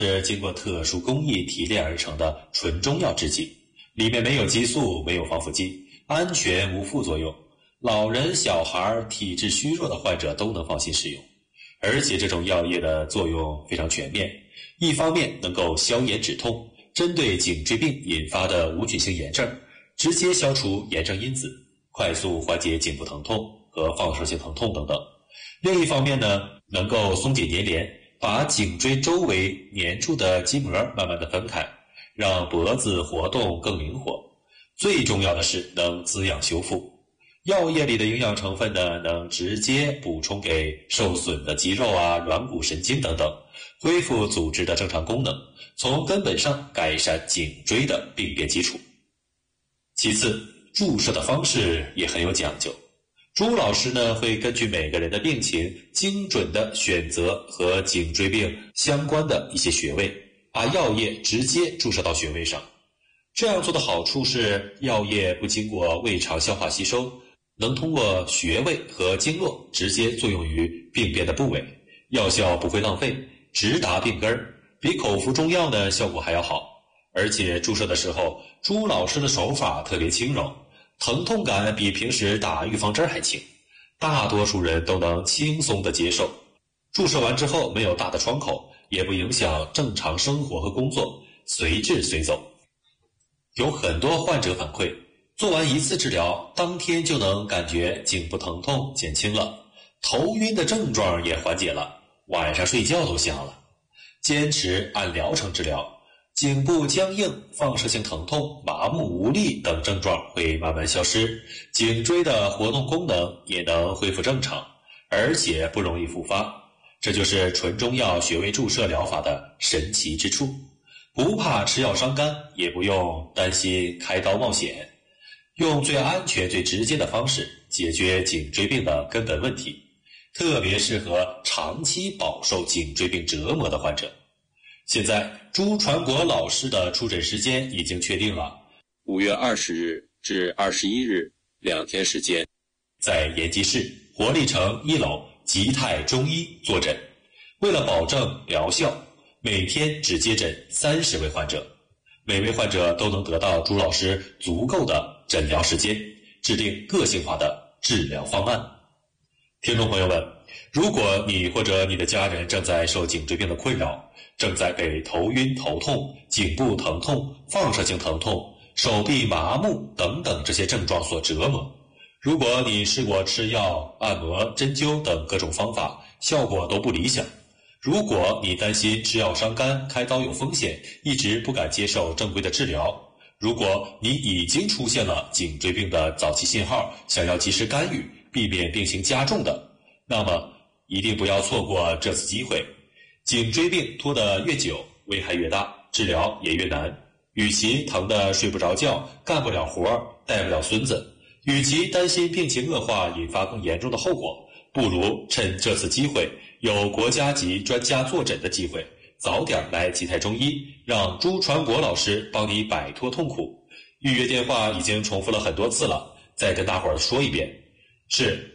是经过特殊工艺提炼而成的纯中药制剂，里面没有激素，没有防腐剂，安全无副作用，老人、小孩、体质虚弱的患者都能放心使用。而且这种药液的作用非常全面，一方面能够消炎止痛，针对颈椎病引发的无菌性炎症，直接消除炎症因子，快速缓解颈部疼痛和放射性疼痛等等。另一方面呢，能够松解粘连，把颈椎周围粘住的筋膜慢慢的分开，让脖子活动更灵活。最重要的是能滋养修复。药液里的营养成分呢，能直接补充给受损的肌肉啊、软骨神经等等，恢复组织的正常功能，从根本上改善颈椎的病变基础。其次，注射的方式也很有讲究。朱老师呢，会根据每个人的病情，精准地选择和颈椎病相关的一些穴位，把药液直接注射到穴位上。这样做的好处是，药液不经过胃肠消化吸收，能通过穴位和经络直接作用于病变的部位，药效不会浪费，直达病根儿，比口服中药呢效果还要好。而且注射的时候，朱老师的手法特别轻柔，疼痛感比平时打预防针还轻，大多数人都能轻松地接受。注射完之后没有大的创口，也不影响正常生活和工作，随治随走。有很多患者反馈，做完一次治疗，当天就能感觉颈部疼痛减轻了，头晕的症状也缓解了，晚上睡觉都香了。坚持按疗程治疗，颈部僵硬、放射性疼痛、麻木无力等症状会慢慢消失，颈椎的活动功能也能恢复正常，而且不容易复发。这就是纯中药穴位注射疗法的神奇之处，不怕吃药伤肝，也不用担心开刀冒险，用最安全、最直接的方式解决颈椎病的根本问题，特别适合长期饱受颈椎病折磨的患者。现在朱传国老师的出诊时间已经确定了，5月20日至21日2天时间，在延吉市活力城1楼吉泰中医坐诊。为了保证疗效，每天只接诊30位患者，每位患者都能得到朱老师足够的诊疗时间，制定个性化的治疗方案。听众朋友们，如果你或者你的家人正在受颈椎病的困扰，正在被头晕、头痛、颈部疼痛、放射性疼痛、手臂麻木等等这些症状所折磨，如果你试过吃药、按摩、针灸等各种方法，效果都不理想，如果你担心吃药伤肝、开刀有风险，一直不敢接受正规的治疗，如果你已经出现了颈椎病的早期信号，想要及时干预，避免病情加重的，那么一定不要错过这次机会。颈椎病拖得越久，危害越大，治疗也越难。与其疼得睡不着觉、干不了活、带不了孙子，与其担心病情恶化引发更严重的后果，不如趁这次机会，有国家级专家坐诊的机会，早点来吉泰中医，让朱传国老师帮你摆脱痛苦。预约电话已经重复了很多次了，再跟大伙儿说一遍，是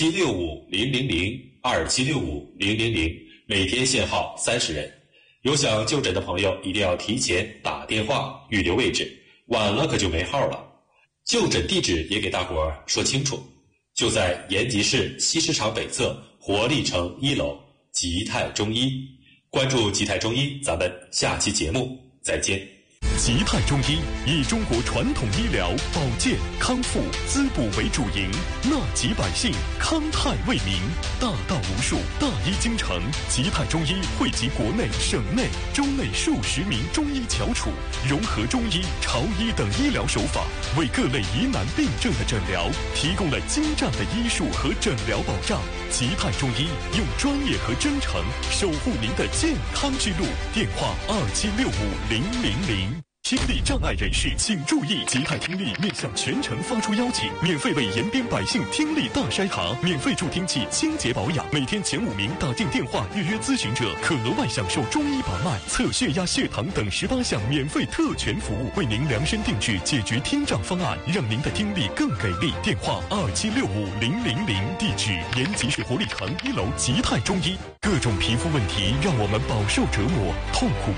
27650002765000，每天限号30人。有想就诊的朋友一定要提前打电话预留位置，晚了可就没号了。就诊地址也给大伙儿说清楚，就在延吉市西市场北侧活力城1楼吉泰中医。关注吉泰中医，咱们下期节目再见。 吉泰中医以中国传统医疗、保健、康复、滋补为主营，纳吉百姓，康泰为民，大道无数，大医精诚。吉泰中医汇集国内、省内、州内数十名中医翘楚，融合中医、潮医等医疗手法，为各类疑难病症的诊疗提供了精湛的医术和诊疗保障。吉泰中医用专业和真诚守护您的健康之路。电话27650000。 听力障碍人士请注意，吉泰听力面向全城发出邀请，免费为延边百姓听力大筛查，免费助听器清洁保养，每天前5名打进电话预约咨询者可额外享受中医把脉、测血压、血糖等18项免费特权服务，为您量身定制解决听障方案，让您的听力更给力。电话2765000，地址延吉市活力城1楼吉泰中医。各种皮肤问题让我们饱受折磨，痛苦